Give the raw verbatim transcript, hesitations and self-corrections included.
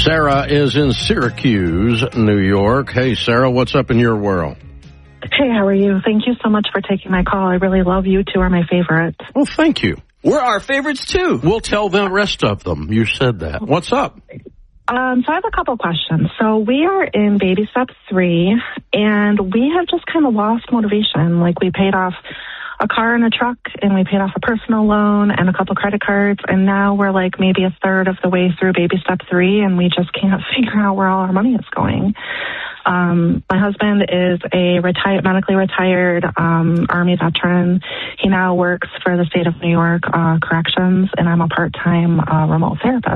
Sarah is in Syracuse, New York. Hey, Sarah, what's up in your world? Hey, how are you? Thank you so much for taking my call. I really love you. Two are my favorites. Well, thank you. We're our favorites, too. We'll tell the rest of them. You said that. What's up? Um, so I have a couple questions. So we are in baby step three, and we have just kind of lost motivation. Like, we paid off a car and a truck, and we paid off a personal loan and a couple credit cards, and now we're like maybe a third of the way through baby step three, and we just can't figure out where all our money is going. Um, my husband is a retired, medically retired um, Army veteran. He now works for the state of New York uh, Corrections, and I'm a part-time uh, remote therapist.